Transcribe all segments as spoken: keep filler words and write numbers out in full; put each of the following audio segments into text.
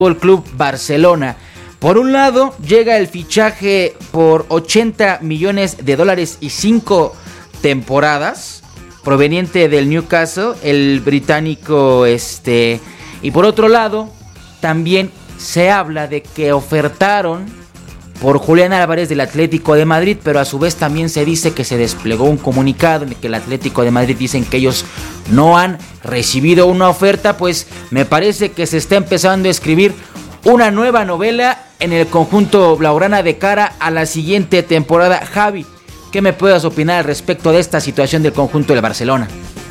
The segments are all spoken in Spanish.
Fútbol Club Barcelona. Por un lado, llega el fichaje por ochenta millones de dólares y cinco temporadas, proveniente del Newcastle, el británico este. Y por otro lado, también se habla de que ofertaron por Julián Álvarez del Atlético de Madrid, pero a su vez también se dice que se desplegó un comunicado en el que el Atlético de Madrid dicen que ellos no han recibido una oferta. Pues me parece que se está empezando a escribir una nueva novela en el conjunto blaugrana de cara a la siguiente temporada. Javi, ¿qué me puedes opinar al respecto de esta situación del conjunto del Barcelona?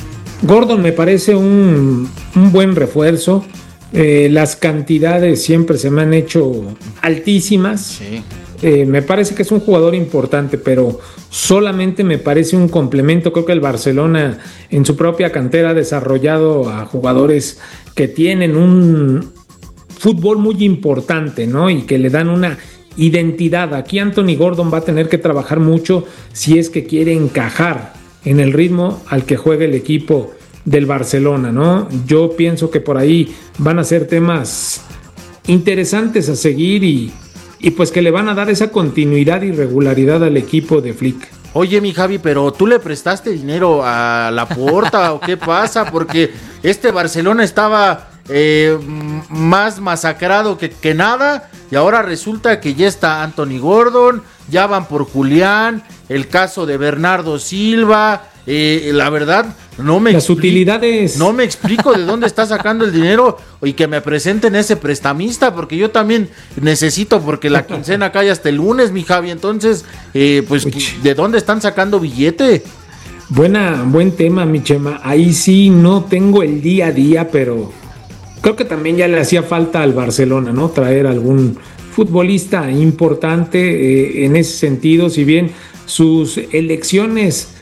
Gordon me parece un, un buen refuerzo. Eh, las cantidades siempre se me han hecho altísimas. Sí. Eh, me parece que es un jugador importante, pero solamente me parece un complemento. Creo que el Barcelona en su propia cantera ha desarrollado a jugadores que tienen un fútbol muy importante, ¿no? Y que le dan una identidad. Aquí Anthony Gordon va a tener que trabajar mucho si es que quiere encajar en el ritmo al que juega el equipo del Barcelona, ¿no? Yo pienso que por ahí van a ser temas interesantes a seguir y, y pues que le van a dar esa continuidad y regularidad al equipo de Flick. Oye, mi Javi, pero ¿tú le prestaste dinero a Laporta o qué pasa? Porque este Barcelona estaba eh, más masacrado que, que nada y ahora resulta que ya está Anthony Gordon, ya van por Julián, el caso de Bernardo Silva. Eh, la verdad, no me Las explico, utilidades. no me explico de dónde está sacando el dinero y que me presenten ese prestamista, porque yo también necesito, porque la quincena cae hasta el lunes, mi Javi. Entonces, eh, pues, Uy. ¿de dónde están sacando billete? Buena, buen tema, mi Chema. Ahí sí no tengo el día a día, pero creo que también ya le hacía falta al Barcelona, ¿no? Traer algún futbolista importante eh, en ese sentido, si bien sus elecciones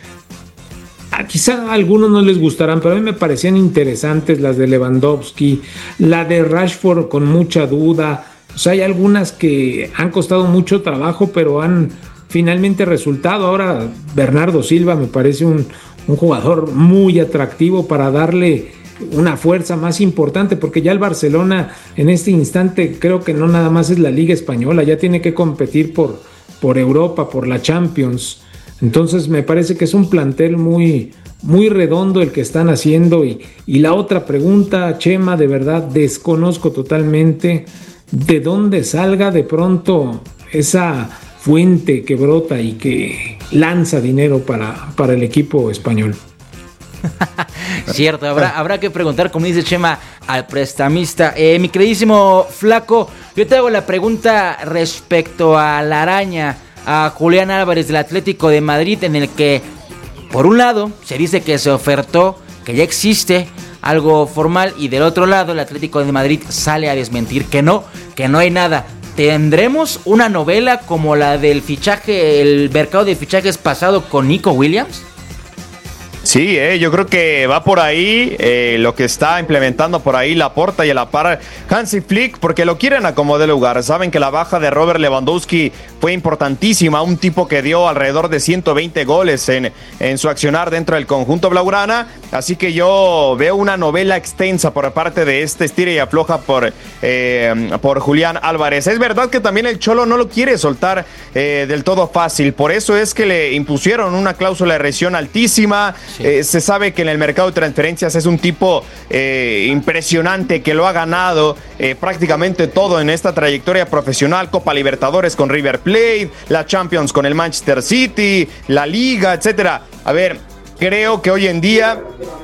quizá a algunos no les gustarán, pero a mí me parecían interesantes las de Lewandowski, la de Rashford con mucha duda. O sea, hay algunas que han costado mucho trabajo, pero han finalmente resultado. Ahora Bernardo Silva me parece un, un jugador muy atractivo para darle una fuerza más importante, porque ya el Barcelona en este instante creo que no nada más es la Liga Española, ya tiene que competir por, por Europa, por la Champions. Entonces me parece que es un plantel muy, muy redondo el que están haciendo. Y, y la otra pregunta, Chema, de verdad desconozco totalmente de dónde salga de pronto esa fuente que brota y que lanza dinero para, para el equipo español. Cierto, habrá, habrá que preguntar, como dice Chema, al prestamista. Eh, mi queridísimo Flaco, yo te hago la pregunta respecto a la araña, a Julián Álvarez del Atlético de Madrid, en el que por un lado se dice que se ofertó, que ya existe algo formal, y del otro lado el Atlético de Madrid sale a desmentir que no, que no hay nada. ¿Tendremos una novela como la del fichaje, el mercado de fichajes pasado con Nico Williams? Sí, eh, yo creo que va por ahí eh, lo que está implementando por ahí Laporta y a la par Hansi Flick, porque lo quieren acomodar de lugar. Saben que la baja de Robert Lewandowski fue importantísima, un tipo que dio alrededor de ciento veinte goles en, en su accionar dentro del conjunto blaugrana, así que yo veo una novela extensa por parte de este estira y afloja por, eh, por Julián Álvarez. Es verdad que también el Cholo no lo quiere soltar eh, del todo fácil, por eso es que le impusieron una cláusula de rescisión altísima. Sí. Eh, se sabe que en el mercado de transferencias es un tipo eh, impresionante, que lo ha ganado eh, prácticamente todo en esta trayectoria profesional: Copa Libertadores con River Plate, la Champions con el Manchester City, la Liga, etcétera. A ver, creo que hoy en día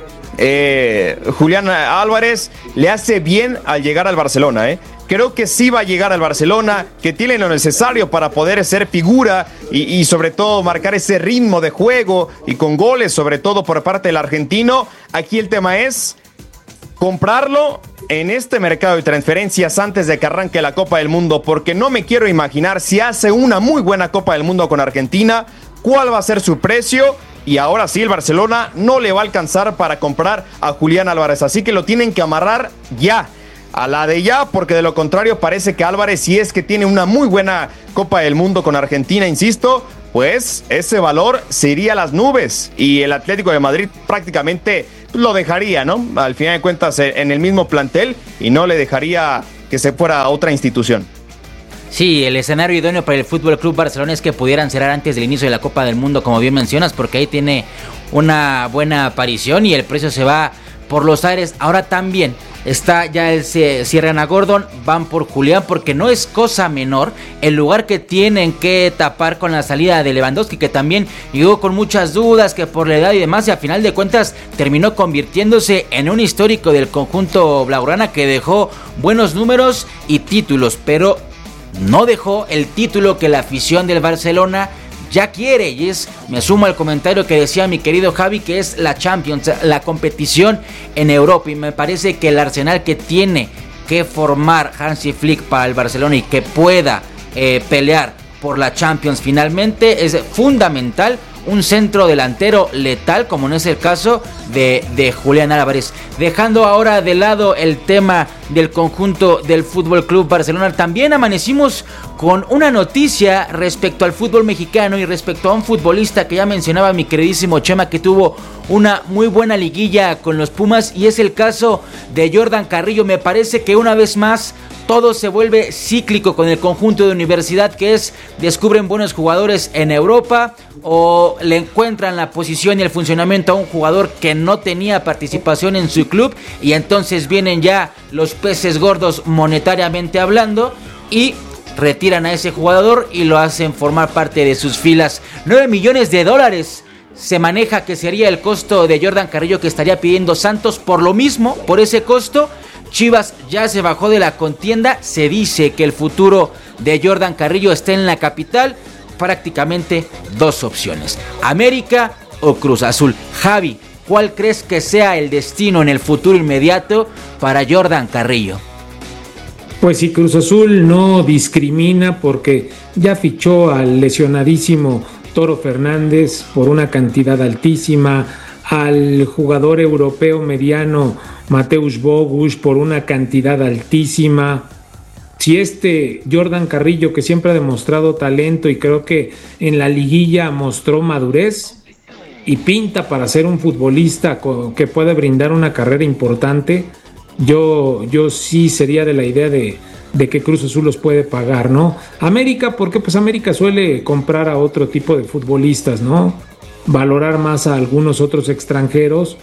eh, Julián Álvarez le hace bien al llegar al Barcelona, ¿eh? Creo que sí va a llegar al Barcelona, que tiene lo necesario para poder ser figura y, y sobre todo marcar ese ritmo de juego y con goles, sobre todo por parte del argentino. Aquí el tema es comprarlo en este mercado de transferencias antes de que arranque la Copa del Mundo, porque no me quiero imaginar, si hace una muy buena Copa del Mundo con Argentina, cuál va a ser su precio. Y ahora sí, el Barcelona no le va a alcanzar para comprar a Julián Álvarez, así que lo tienen que amarrar ya, a la de ya, porque de lo contrario parece que Álvarez, si es que tiene una muy buena Copa del Mundo con Argentina, insisto, pues ese valor se iría a las nubes y el Atlético de Madrid prácticamente lo dejaría, ¿no? Al final de cuentas en el mismo plantel, y no le dejaría que que se fuera a otra institución. Sí, el escenario idóneo para el Fútbol Club Barcelona es que pudieran cerrar antes del inicio de la Copa del Mundo, como bien mencionas, porque ahí tiene una buena aparición y el precio se va por los aires. Ahora también está ya el cierran a Gordon, van por Julián, porque no es cosa menor el lugar que tienen que tapar con la salida de Lewandowski, que también llegó con muchas dudas, que por la edad y demás, y a final de cuentas terminó convirtiéndose en un histórico del conjunto blaugrana que dejó buenos números y títulos, pero no dejó el título que la afición del Barcelona ya quiere, y es, me sumo al comentario que decía mi querido Javi, que es la Champions, la competición en Europa, y me parece que el arsenal que tiene que formar Hansi Flick para el Barcelona y que pueda eh, pelear por la Champions finalmente es fundamental. Un centro delantero letal, como no es el caso de, de Julián Álvarez. Dejando ahora de lado el tema del conjunto del Fútbol Club Barcelona, también amanecimos con una noticia respecto al fútbol mexicano y respecto a un futbolista que ya mencionaba mi queridísimo Chema, que tuvo una muy buena liguilla con los Pumas, y es el caso de Jordan Carrillo. Me parece que una vez más todo se vuelve cíclico con el conjunto de Universidad, que es, descubren buenos jugadores en Europa o le encuentran la posición y el funcionamiento a un jugador que no tenía participación en su club, y entonces vienen ya los peces gordos monetariamente hablando y retiran a ese jugador y lo hacen formar parte de sus filas. nueve millones de dólares se maneja que sería el costo de Jordan Carrillo que estaría pidiendo Santos. Por lo mismo, por ese costo, Chivas ya se bajó de la contienda. Se dice que el futuro de Jordan Carrillo está en la capital. Prácticamente dos opciones: América o Cruz Azul. Javi, ¿cuál crees que sea el destino en el futuro inmediato para Jordan Carrillo? Pues si Cruz Azul no discrimina, porque ya fichó al lesionadísimo Toro Fernández por una cantidad altísima, al jugador europeo mediano Mateusz Bogusz por una cantidad altísima. Si este Jordan Carrillo, que siempre ha demostrado talento y creo que en la liguilla mostró madurez y pinta para ser un futbolista que puede brindar una carrera importante, yo, yo sí sería de la idea de, de que Cruz Azul los puede pagar, ¿no? América, porque pues América suele comprar a otro tipo de futbolistas, ¿no? Valorar más a algunos otros extranjeros,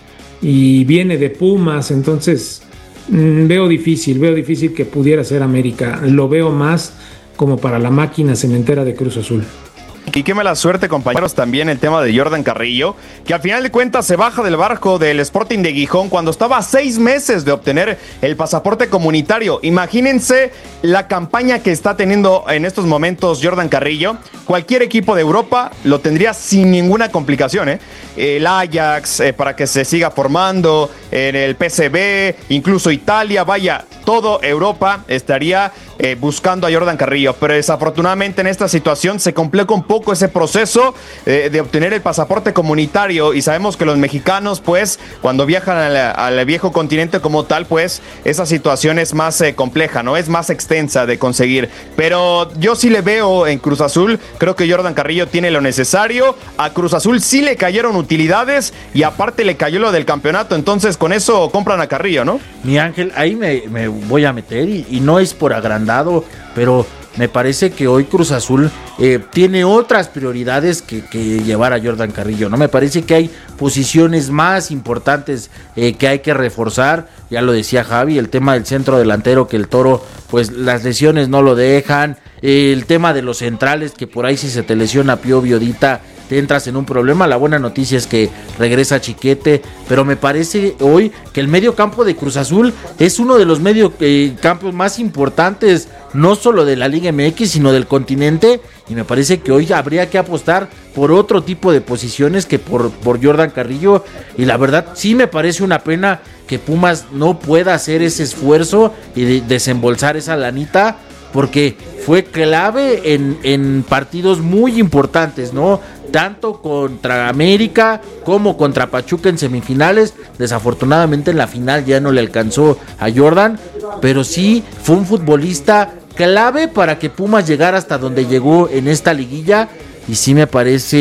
y viene de Pumas, entonces mmm, veo difícil, veo difícil que pudiera ser América. Lo veo más como para la máquina cementera de Cruz Azul. Y qué mala suerte, compañeros, también el tema de Jordan Carrillo, que al final de cuentas se baja del barco del Sporting de Gijón cuando estaba a seis meses de obtener el pasaporte comunitario. Imagínense la campaña que está teniendo en estos momentos Jordan Carrillo. Cualquier equipo de Europa lo tendría sin ninguna complicación, ¿eh? El Ajax, eh, para que se siga formando, en el P S V, incluso Italia, vaya, todo Europa estaría eh, buscando a Jordan Carrillo, pero desafortunadamente en esta situación se complica un poco ese proceso eh, de obtener el pasaporte comunitario, y sabemos que los mexicanos, pues, cuando viajan al, al viejo continente como tal, pues, esa situación es más eh, compleja, ¿no? Es más extensa de conseguir, pero yo sí le veo en Cruz Azul. Creo que Jordan Carrillo tiene lo necesario. A Cruz Azul sí le cayeron utilidades y aparte le cayó lo del campeonato, entonces con eso compran a Carrillo, ¿no? Mi Ángel, ahí me, me voy a meter y, y no es por agrandado, pero me parece que hoy Cruz Azul eh, tiene otras prioridades que, que llevar a Jordan Carrillo, ¿no? Me parece que hay posiciones más importantes eh, que hay que reforzar. Ya lo decía Javi, el tema del centro delantero, que el Toro, pues las lesiones no lo dejan. Eh, el tema de los centrales, que por ahí si se te lesiona Pío Viodita, te entras en un problema. La buena noticia es que regresa Chiquete, pero me parece hoy que el medio campo de Cruz Azul es uno de los medio eh, campos más importantes, no solo de la Liga M X, sino del continente, y me parece que hoy habría que apostar por otro tipo de posiciones que por, por Jordan Carrillo, y la verdad sí me parece una pena que Pumas no pueda hacer ese esfuerzo y de, desembolsar esa lanita, porque fue clave en, en partidos muy importantes, ¿no? Tanto contra América como contra Pachuca en semifinales. Desafortunadamente en la final ya no le alcanzó a Jordan, pero sí fue un futbolista clave para que Pumas llegara hasta donde llegó en esta liguilla, y sí me parece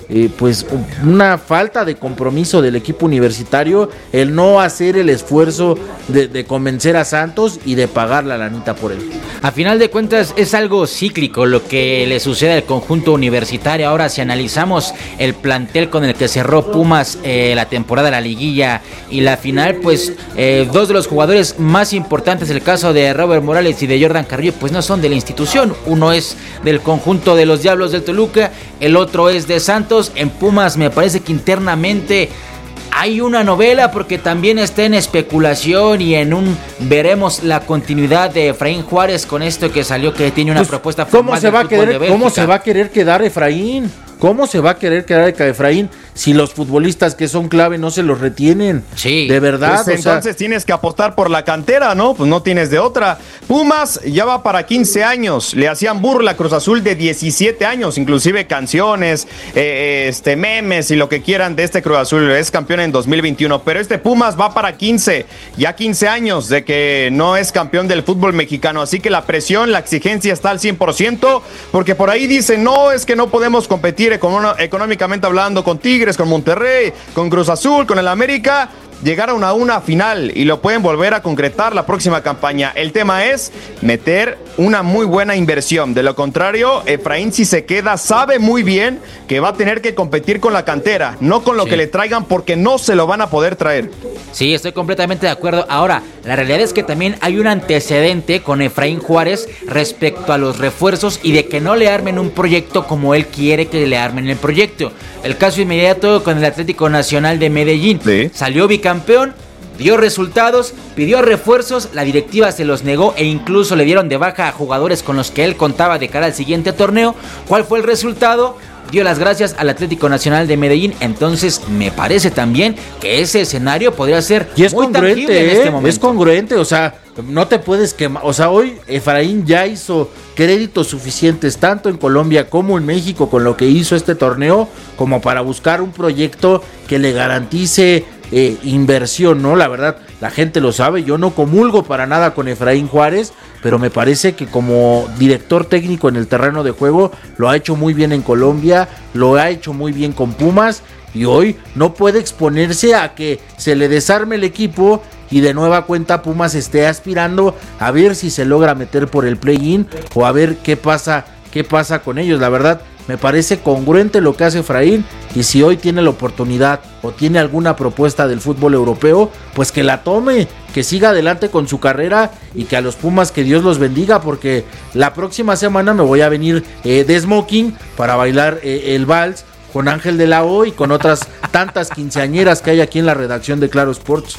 eh, pues una falta de compromiso del equipo universitario el no hacer el esfuerzo de, de convencer a Santos y de pagar la lanita por él. A final de cuentas es algo cíclico lo que le sucede al conjunto universitario. Ahora, si analizamos el plantel con el que cerró Pumas eh, la temporada de la liguilla y la final, pues eh, dos de los jugadores más importantes, el caso de Robert Morales y de Jordan Carrillo, pues no son de la institución. Uno es del conjunto de los Diablos del Toluca, el otro es de Santos. En Pumas me parece que internamente hay una novela, porque también está en especulación y en un veremos la continuidad de Efraín Juárez con esto que salió, que tiene una pues, propuesta ¿cómo se va a querer cómo se va a querer quedar Efraín? ¿Cómo se va a querer quedar Efraín si los futbolistas que son clave no se los retienen? Sí. De verdad. Pues entonces sea... tienes que apostar por la cantera, ¿no? Pues no tienes de otra. Pumas ya va para quince años. Le hacían burla a Cruz Azul de diecisiete años, inclusive canciones, eh, este memes y lo que quieran de este Cruz Azul. Es campeón en dos mil veintiuno, pero este Pumas va para quince, ya quince años de que no es campeón del fútbol mexicano. Así que la presión, la exigencia está al cien por ciento, porque por ahí dicen, no, es que no podemos competir económicamente hablando con Tigres, con Monterrey, con Cruz Azul, con el América. Llegaron a una final y lo pueden volver a concretar la próxima campaña. El tema es meter una muy buena inversión. De lo contrario, Efraín, si se queda, sabe muy bien que va a tener que competir con la cantera, no con lo sí. que le traigan, porque no se lo van a poder traer. Sí, estoy completamente de acuerdo. Ahora, la realidad es que también hay un antecedente con Efraín Juárez respecto a los refuerzos y de que no le armen un proyecto como él quiere que le armen el proyecto. El caso inmediato con el Atlético Nacional de Medellín. Sí. Salió bicampeón, dio resultados, pidió refuerzos, la directiva se los negó e incluso le dieron de baja a jugadores con los que él contaba de cara al siguiente torneo. ¿Cuál fue el resultado? Dio las gracias al Atlético Nacional de Medellín. Entonces me parece también que ese escenario podría ser y es muy congruente, tangible ¿eh? en este momento. Es congruente, o sea, no te puedes quemar. O sea, hoy Efraín ya hizo créditos suficientes tanto en Colombia como en México con lo que hizo este torneo, como para buscar un proyecto que le garantice eh, inversión, ¿no? La verdad, la gente lo sabe, yo no comulgo para nada con Efraín Juárez, pero me parece que como director técnico en el terreno de juego lo ha hecho muy bien en Colombia, lo ha hecho muy bien con Pumas, y hoy no puede exponerse a que se le desarme el equipo y de nueva cuenta Pumas esté aspirando a ver si se logra meter por el play-in o a ver qué pasa, qué pasa con ellos. La verdad, me parece congruente lo que hace Efraín, y si hoy tiene la oportunidad o tiene alguna propuesta del fútbol europeo, pues que la tome, que siga adelante con su carrera, y que a los Pumas que Dios los bendiga, porque la próxima semana me voy a venir eh, de smoking para bailar eh, el vals con Ángel de la O y con otras tantas quinceañeras que hay aquí en la redacción de Claro Sports.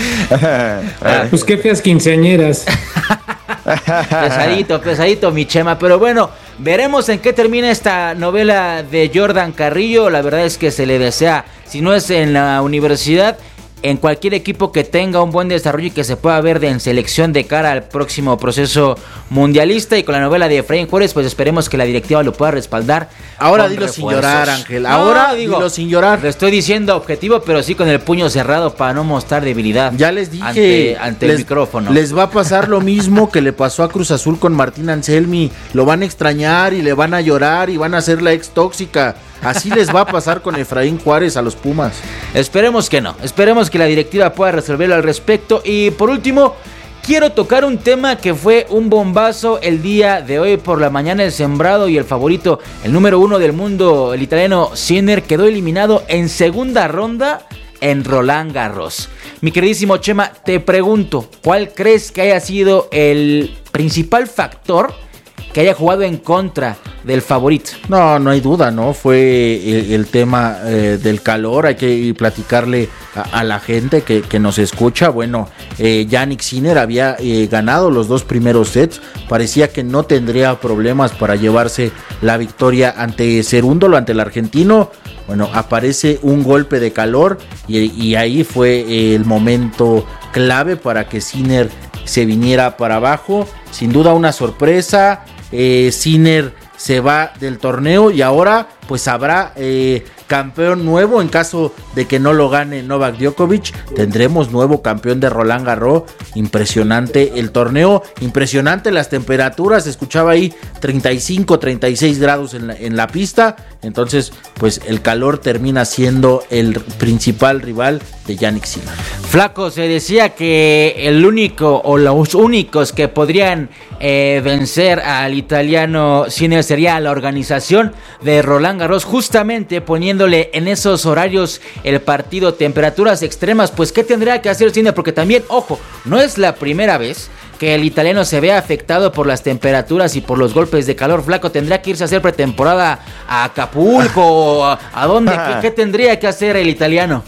Pues qué feas quinceañeras. Pesadito, pesadito, mi Chema. Pero bueno, veremos en qué termina esta novela de Jordan Carrillo. La verdad es que se le desea, si no es en la universidad, en cualquier equipo que tenga un buen desarrollo y que se pueda ver de en selección de cara al próximo proceso mundialista. Y con la novela de Efraín Juárez, pues esperemos que la directiva lo pueda respaldar. Ahora dilo refuerzos. Sin llorar, Ángel. Ahora no, digo, dilo sin llorar. Le estoy diciendo objetivo, pero sí con el puño cerrado para no mostrar debilidad. Ya les dije. Ante, ante les, el micrófono. Les va a pasar lo mismo que le pasó a Cruz Azul con Martín Anselmi. Lo van a extrañar y le van a llorar y van a hacer la ex tóxica. Así les va a pasar con Efraín Juárez a los Pumas. Esperemos que no. Esperemos que la directiva pueda resolverlo al respecto. Y por último, quiero tocar un tema que fue un bombazo el día de hoy por la mañana. El sembrado y el favorito, el número uno del mundo, el italiano Sinner, quedó eliminado en segunda ronda en Roland Garros. Mi queridísimo Chema, te pregunto, ¿cuál crees que haya sido el principal factor que haya jugado en contra del favorito? No, no hay duda, ¿no? Fue el, el tema eh, del calor. Hay que platicarle a, a la gente que, que nos escucha. Bueno, eh, Jannik Sinner había eh, ganado los dos primeros sets. Parecía que no tendría problemas para llevarse la victoria ante Cerúndolo, ante el argentino. Bueno, aparece un golpe de calor y, y ahí fue el momento clave para que Sinner se viniera para abajo. Sin duda una sorpresa. Eh, Sinner se va del torneo y ahora pues habrá eh, campeón nuevo. En caso de que no lo gane Novak Djokovic, tendremos nuevo campeón de Roland Garros. Impresionante el torneo, impresionante las temperaturas. Escuchaba ahí treinta y cinco, treinta y seis grados en la, en la pista. Entonces, pues el calor termina siendo el principal rival de Jannik Sinner. Flaco, se decía que el único o los únicos que podrían eh, vencer al italiano Sinner sería la organización de Roland Garros, justamente poniéndole en esos horarios el partido, temperaturas extremas. Pues ¿qué tendría que hacer Sinner? Porque también, ojo, no es la primera vez que el italiano se ve afectado por las temperaturas y por los golpes de calor. Flaco, ¿tendría que irse a hacer pretemporada a Acapulco o a, a dónde? ¿Qué, ¿Qué tendría que hacer el italiano?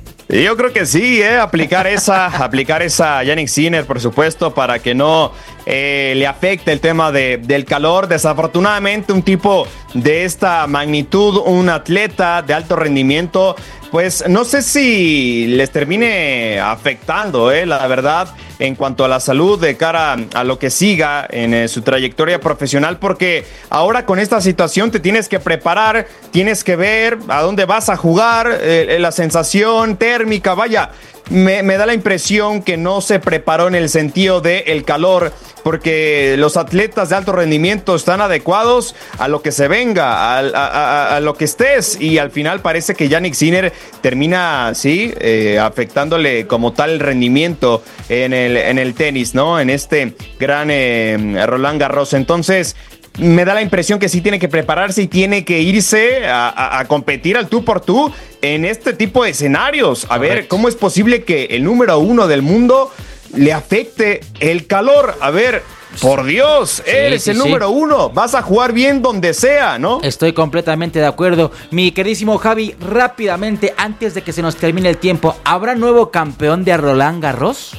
Yo creo que sí, ¿eh? aplicar esa, aplicar esa a Jannik Sinner, por supuesto, para que no eh, le afecte el tema de, del calor. Desafortunadamente, un tipo de esta magnitud, un atleta de alto rendimiento, pues no sé si les termine afectando, ¿eh? la verdad, en cuanto a la salud de cara a lo que siga en eh, su trayectoria profesional, porque ahora con esta situación te tienes que preparar, tienes que ver a dónde vas a jugar, eh, la sensación térmica, vaya. Me, me da la impresión que no se preparó en el sentido del calor, porque los atletas de alto rendimiento están adecuados a lo que se venga, a, a, a, a lo que estés, y al final parece que Jannik Sinner termina, sí, eh, afectándole como tal el rendimiento en el, en el tenis, ¿no? En este gran eh, Roland Garros. Entonces, me da la impresión que sí tiene que prepararse y tiene que irse a, a, a competir al tú por tú en este tipo de escenarios. A ver, ¿cómo es posible que el número uno del mundo le afecte el calor? A ver, por Dios, eres sí, sí, el número sí. uno. Vas a jugar bien donde sea, ¿no? Estoy completamente de acuerdo. Mi queridísimo Javi, rápidamente, antes de que se nos termine el tiempo, ¿habrá nuevo campeón de Roland Garros?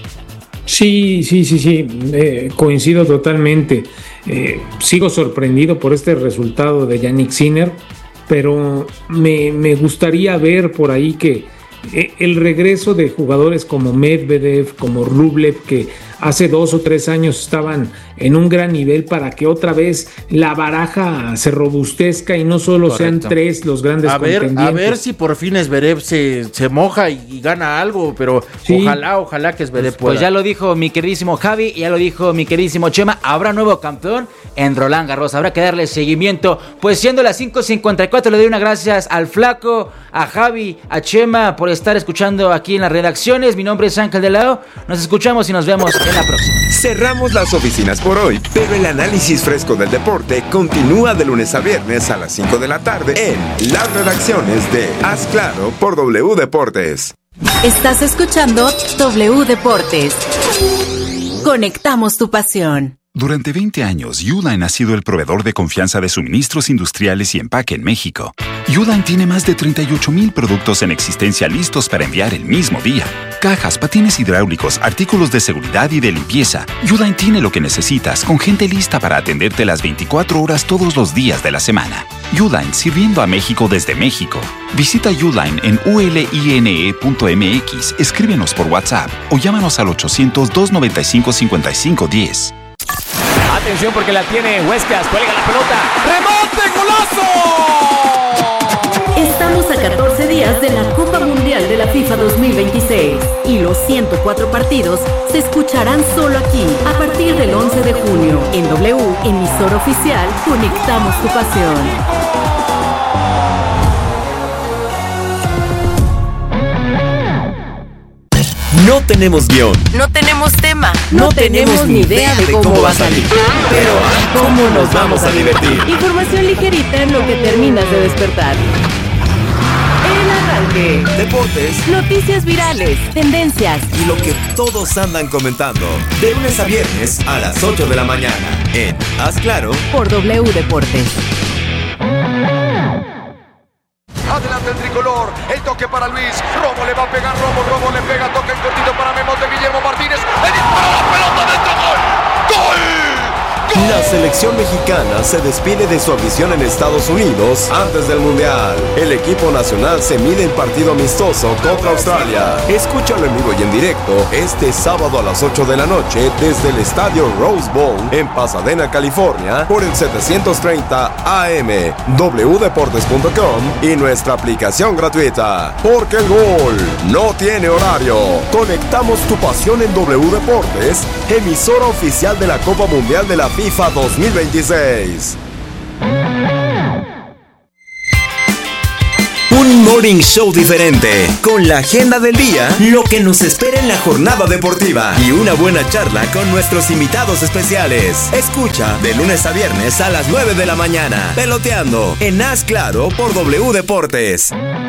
Sí, sí, sí, sí. Eh, coincido totalmente. Eh, sigo sorprendido por este resultado de Jannik Sinner, pero me, me gustaría ver por ahí que eh, el regreso de jugadores como Medvedev, como Rublev, que hace dos o tres años estaban en un gran nivel, para que otra vez la baraja se robustezca y no solo Correcto. sean tres los grandes a ver, contendientes. A ver si por fin Zverev se, se moja y, y gana algo, pero sí. ojalá, ojalá que Zverev pues, pueda. Pues ya lo dijo mi queridísimo Javi, ya lo dijo mi queridísimo Chema, habrá nuevo campeón en Roland Garros, habrá que darle seguimiento. Pues siendo las cinco cincuenta y cuatro, le doy unas gracias al Flaco, a Javi, a Chema por estar escuchando aquí en las redacciones. Mi nombre es Ángel de la O, nos escuchamos y nos vemos en la próxima. Cerramos las oficinas por hoy, pero el análisis fresco del deporte continúa de lunes a viernes a las cinco de la tarde en las redacciones de Haz Claro por W Deportes. Estás escuchando W Deportes. Conectamos tu pasión. Durante veinte años, Uline ha sido el proveedor de confianza de suministros industriales y empaque en México. Uline tiene más de treinta y ocho mil productos en existencia listos para enviar el mismo día. Cajas, patines hidráulicos, artículos de seguridad y de limpieza. Uline tiene lo que necesitas, con gente lista para atenderte las veinticuatro horas todos los días de la semana. Uline, sirviendo a México desde México. Visita Uline en u l i n e punto m x, escríbenos por WhatsApp o llámanos al ochocientos, doscientos noventa y cinco, cincuenta y cinco diez. Atención porque la tiene Huescas, cuelga la pelota, ¡remate, golazo! Estamos a catorce días de la Copa Mundial de la FIFA dos mil veintiséis y los ciento cuatro partidos se escucharán solo aquí a partir del once de junio. En W, emisor oficial, conectamos tu pasión. No tenemos guión. No tenemos tema. No, no tenemos, tenemos ni idea de cómo, cómo va a salir. Pero ¿cómo nos vamos a divertir? Información ligerita en lo que terminas de despertar. El arranque. Deportes. Noticias virales. Tendencias. Y lo que todos andan comentando. De lunes a viernes a las ocho de la mañana. En Haz Claro. Por W Deportes. Adelante el tricolor, el toque para Luis, Romo le va a pegar, Romo, Romo le pega, toque en cortito para Memo de Guillermo Martínez, le dispara la pelota dentro, gol, gol, La selección mexicana se despide de su afición en Estados Unidos antes del Mundial. El equipo nacional se mide en partido amistoso contra Australia. Escúchalo en vivo y en directo este sábado a las ocho de la noche desde el estadio Rose Bowl en Pasadena, California, por el setecientos treinta A M, w deportes punto com y nuestra aplicación gratuita. Porque el gol no tiene horario. Conectamos tu pasión en W Deportes, emisora oficial de la Copa Mundial de la FIFA dos mil veintiséis. Un morning show diferente, con la agenda del día, lo que nos espera en la jornada deportiva y una buena charla con nuestros invitados especiales. Escucha de lunes a viernes a las nueve de la mañana, Peloteando en Haz Claro por W Deportes.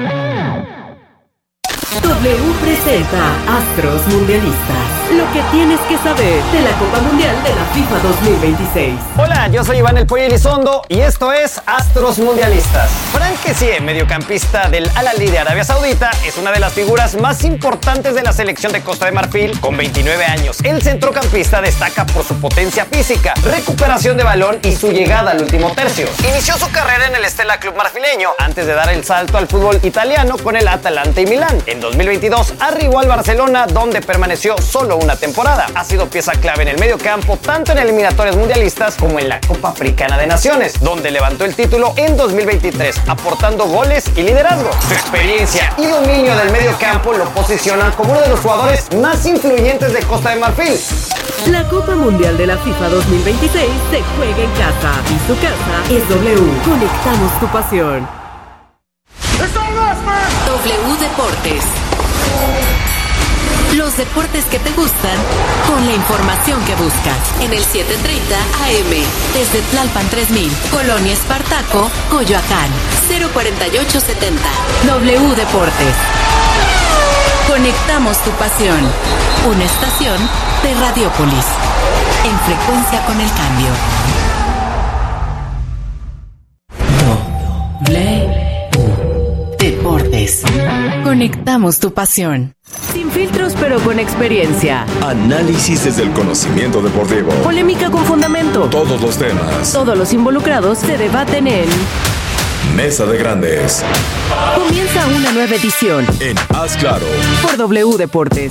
W presenta Astros Mundialistas. Lo que tienes que saber de la Copa Mundial de la FIFA dos mil veintiséis. Hola, yo soy Iván El Pollo Elizondo y esto es Astros Mundialistas. Frank Kessie, mediocampista del Al-Ahly de Arabia Saudita, es una de las figuras más importantes de la selección de Costa de Marfil con veintinueve años. El centrocampista destaca por su potencia física, recuperación de balón y su llegada al último tercio. Inició su carrera en el Stella Club marfileño antes de dar el salto al fútbol italiano con el Atalanta y Milán. En dos mil veintidós arribó al Barcelona, donde permaneció solo una temporada. Ha sido pieza clave en el medio campo, tanto en eliminatorias mundialistas como en la Copa Africana de Naciones, donde levantó el título en dos mil veintitrés, aportando goles y liderazgo. Su experiencia y dominio del medio campo lo posicionan como uno de los jugadores más influyentes de Costa de Marfil. La Copa Mundial de la FIFA dos mil veintiséis se juega en casa y su casa es W. Conectamos tu pasión. W Deportes. Los deportes que te gustan con la información que buscas. En el setecientos treinta A M, desde Tlalpan tres mil, Colonia Espartaco, Coyoacán, cero cuarenta y ocho setenta. W Deportes. Conectamos tu pasión. Una estación de Radiópolis. En frecuencia con el cambio. W Deportes. Conectamos tu pasión. Sin filtros pero con experiencia. Análisis desde el conocimiento deportivo. Polémica con fundamento. Todos los temas. Todos los involucrados se debaten en Mesa de Grandes. Comienza una nueva edición en Haz Claro por W Deportes.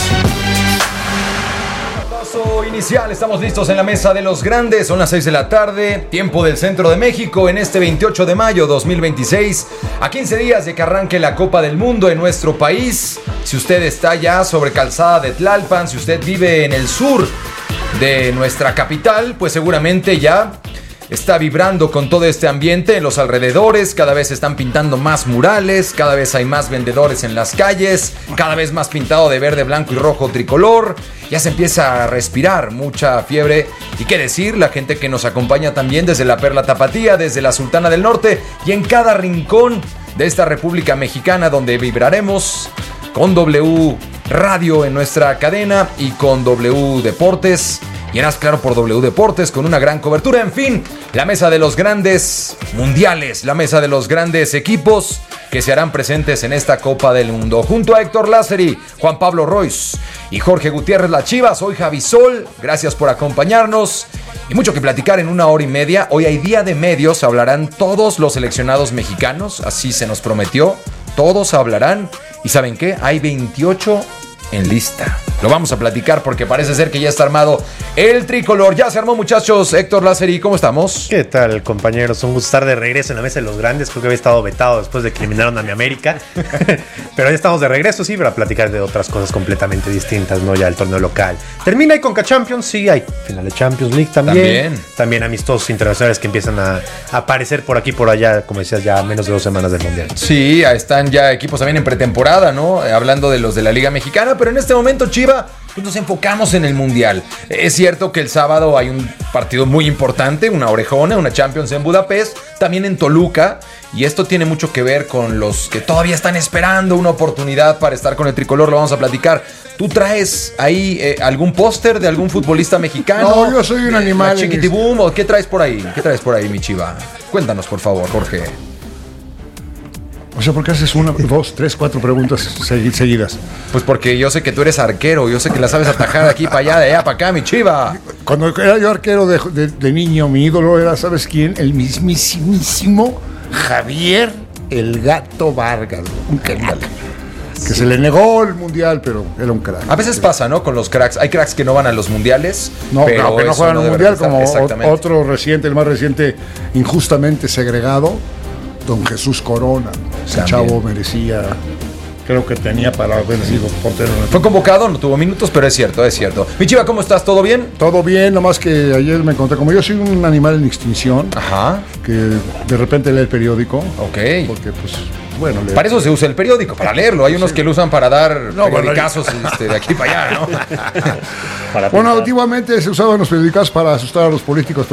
Inicial, estamos listos en la Mesa de los Grandes. Son las seis de la tarde, tiempo del centro de México, en este veintiocho de mayo dos mil veintiséis, a quince días de que arranque la Copa del Mundo en nuestro país. Si usted está ya sobre Calzada de Tlalpan, si usted vive en el sur de nuestra capital, pues seguramente ya está vibrando con todo este ambiente en los alrededores. Cada vez se están pintando más murales, cada vez hay más vendedores en las calles, cada vez más pintado de verde, blanco y rojo tricolor. Ya se empieza a respirar mucha fiebre. Y qué decir, la gente que nos acompaña también desde la Perla Tapatía, desde la Sultana del Norte y en cada rincón de esta República Mexicana, donde vibraremos con W Radio en nuestra cadena y con W Deportes. Y en Haz Claro por W Deportes con una gran cobertura. En fin, la mesa de los grandes mundiales, la mesa de los grandes equipos que se harán presentes en esta Copa del Mundo. Junto a Héctor Lázari, Juan Pablo Royce y Jorge Gutiérrez La Chiva, soy Javi Sol. Gracias por acompañarnos. Y mucho que platicar en una hora y media. Hoy hay día de medios, hablarán todos los seleccionados mexicanos, así se nos prometió. Todos hablarán. ¿Y saben qué? Hay veintiocho en lista. Lo vamos a platicar porque parece ser que ya está armado el tricolor. Ya se armó, muchachos. Héctor Lázari, ¿cómo estamos? ¿Qué tal, compañeros? Un gusto estar de regreso en la mesa de los grandes. Creo que había estado vetado después de que eliminaron a mi América. Pero ya estamos de regreso, sí, para platicar de otras cosas completamente distintas, ¿no? Ya el torneo local. Termina y Conca Champions, sí, hay final de Champions League también. También, también amistosos internacionales que empiezan a, a aparecer por aquí por allá, como decías, ya a menos de dos semanas del Mundial. Sí, están ya equipos también en pretemporada, ¿no? Hablando de los de la Liga Mexicana, pero en este momento, Chiva, pues nos enfocamos en el Mundial. Es cierto que el sábado hay un partido muy importante, una orejona, una Champions en Budapest, también en Toluca, y esto tiene mucho que ver con los que todavía están esperando una oportunidad para estar con el tricolor. Lo vamos a platicar. ¿Tú traes ahí eh, algún póster de algún futbolista mexicano? No, yo soy un animal. Chiquitibum, ¿o qué traes por ahí? ¿Qué traes por ahí, mi Chiva? Cuéntanos, por favor, Jorge. O sea, ¿por qué haces una, dos, tres, cuatro preguntas seguidas? Pues porque yo sé que tú eres arquero, yo sé que la sabes atajar de aquí para allá, de allá para acá, mi chiva. Cuando era yo arquero de, de, de niño, mi ídolo era, ¿sabes quién? El mismísimo Javier el Gato Vargas, un crack. Que se le negó el mundial, pero era un crack. A veces pasa, ¿no? Con los cracks. Hay cracks que no van a los mundiales. No, pero claro, que no eso juegan no al debe mundial, regresar. como otro reciente, el más reciente, injustamente segregado, don Jesús Corona. Ese chavo merecía, creo que tenía para haber sido portero. Fue convocado, no tuvo minutos, pero es cierto, es cierto. Mi chiva, ¿cómo estás? ¿Todo bien? Todo bien, nomás que ayer me encontré, como yo soy un animal en extinción, Ajá. que de repente lee el periódico. Ok. Porque pues... Bueno, le... Para eso se usa el periódico, para leerlo. Hay unos sí. que lo usan para dar no, periodicazos bueno, este, de aquí para allá, ¿no? para bueno, antiguamente se usaban los periodicazos para asustar a los políticos.